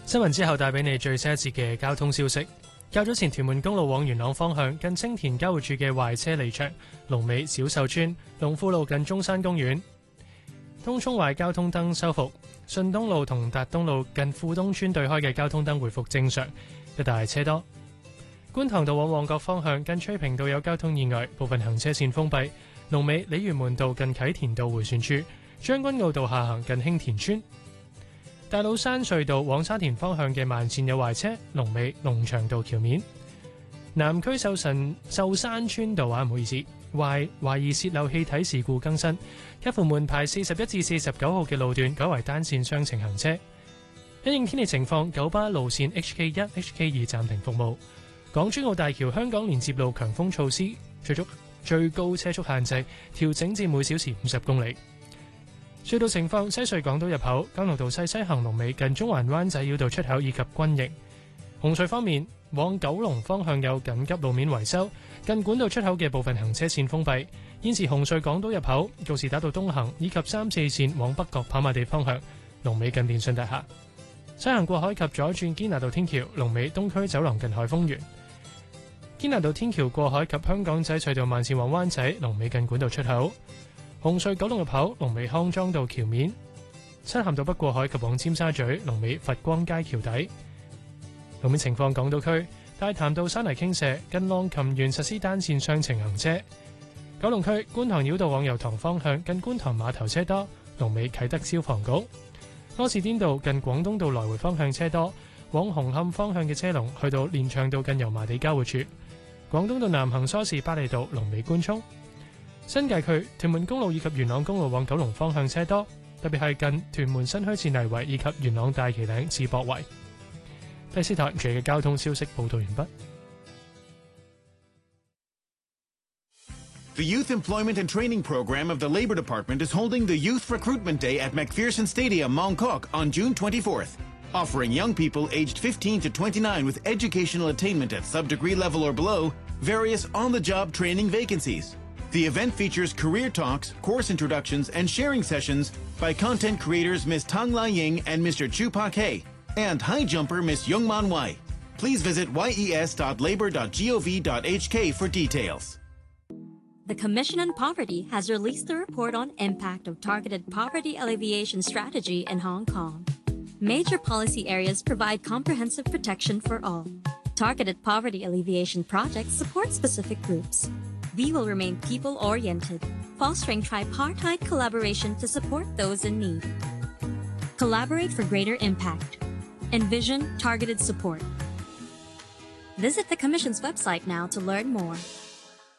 新聞之後帶俾你最新一節嘅交通消息。較早前屯門公路往元朗方向近青田交匯處嘅壞車離場，龍尾小秀村龍富路近中山公園。東涌壞交通燈修復，順東路同達東路近富東村對開嘅交通燈回復正常，一帶車多。觀塘道往旺角方向近翠屏道有交通意外，部分行車線封閉，龍尾鯉魚門道近啟田道迴旋處，將軍澳道下行近興田村。大老山隧道往沙田方向嘅慢線有壞車，龍尾龍翔道橋面。南區秀山村道唔好意思，懷疑洩漏氣體事故更新，介乎門牌41至49號嘅路段改為單線雙程行車。因應天氣情況，九巴路線 HK1、HK2 暫停服務。港珠澳大橋香港連接路強風措施，最高車速限制調整至每小時50公里。隧道情況：西隧港島入口、江樂道西行龍尾近中環灣仔繞道出口以及軍營。紅隧方面，往九龍方向有緊急路面維修，近管道出口嘅部分行車線封閉。現時紅隧港島入口、告士打道東行以及3、4線往北角跑馬地方向，龍尾近電訊大廈。西行過海及左轉堅拿道天橋，龍尾東區走廊近海峰園。堅拿道天橋過海及香港仔隧道慢線往灣仔，龍尾近管道出口。紅隧九龍入口，龍尾康莊道橋面；漆咸道北過海及往尖沙咀，龍尾佛光街橋底。路面情況：港島區大潭道山泥傾瀉，近浪琴園實施單線雙程行車；九龍區觀塘繞道往油塘方向，近觀塘碼頭車多，龍尾啟德消防局；柯士甸道近廣東道來回方向車多，往紅磡方向嘅車龍去到連翔道近油麻地交匯處；廣東道南行梳士巴利道龍尾官涌。新界區屯門公路以及元朗公路往九龍方向車多，特別係近屯門新墟至泥圍以及元朗大旗嶺至博圍。第四台嘅交通消息報道完畢。 The Youth Employment and Training Program of the Labor Department is holding the Youth Recruitment Day at McPherson Stadium, Mongkok on June 24th, offering young people aged 15 to 29 with educational attainment at sub-degree level or below various on-the-job training vacancies. The event features career talks, course introductions, and sharing sessions by content creators Ms. Tang Lai Ying and Mr. Chu Pak Hei, and high jumper Ms. Youngman Wai. Please visit yes.labor.gov.hk for details. The Commission on Poverty has released a report on impact of targeted poverty alleviation strategy in Hong Kong. Major policy areas provide comprehensive protection for all. Targeted poverty alleviation projects support specific groups. We will remain people-oriented, fostering tripartite collaboration to support those in need. Collaborate for greater impact. Envision targeted support. Visit the Commission's website now to learn more.